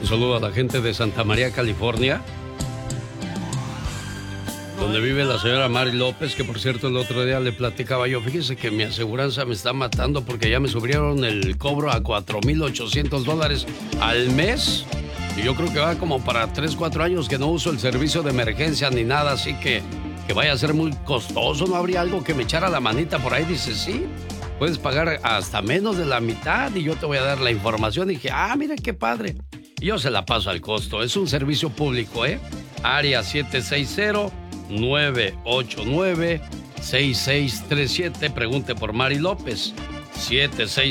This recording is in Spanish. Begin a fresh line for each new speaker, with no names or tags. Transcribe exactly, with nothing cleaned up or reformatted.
Un saludo a la gente de Santa María, California, donde vive la señora Mari López, que por cierto el otro día le platicaba yo, fíjese que mi aseguranza me está matando porque ya me subieron el cobro a cuatro mil ochocientos dólares al mes. Y yo creo que va como para tres, cuatro años que no uso el servicio de emergencia ni nada, así que, que vaya a ser muy costoso. ¿No habría algo que me echara la manita por ahí? Dice, sí, puedes pagar hasta menos de la mitad y yo te voy a dar la información. Y dije, ah, mira qué padre. Y yo se la paso al costo. Es un servicio público, ¿eh? Área siete seis cero, nueve ocho nueve, seis seis tres siete. Pregunte por Mari López. siete seis